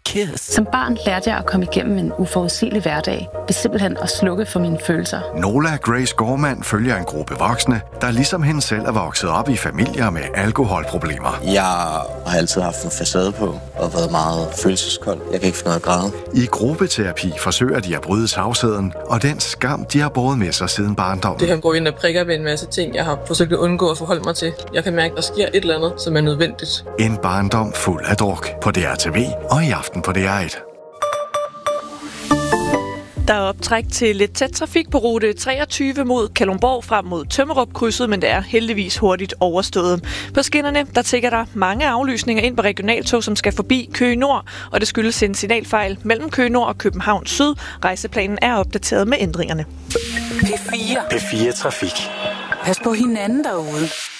Kiss. Som barn lærte jeg at komme igennem en uforudsigelig hverdag, ved simpelthen at slukke for mine følelser. Nola Grace Gorman følger en gruppe voksne, der ligesom hende selv er vokset op i familier med alkoholproblemer. Jeg har altid haft en facade på og været meget følelseskold. Jeg kan ikke finde noget at græde. I gruppeterapi forsøger de at bryde tavsheden og den skam, de har båret med sig siden barndommen. Det her går ind og prikker ved en masse ting, jeg har forsøgt at undgå at forholde mig til. Jeg kan mærke, at der sker et eller andet, som er nødvendigt. En barndom fuld af druk på DRTV og i aften på DR1. Der er optræk til lidt tæt trafik på rute 23 mod Kalundborg frem mod Tømmerup-krydset, men det er heldigvis hurtigt overstået. På skinnerne, der tikker der mange aflysninger ind på regionaltog, som skal forbi Køge Nord, og det skyldes en signalfejl mellem Køge Nord og København Syd. Rejseplanen er opdateret med ændringerne. P4 Trafik. Pas på hinanden derude.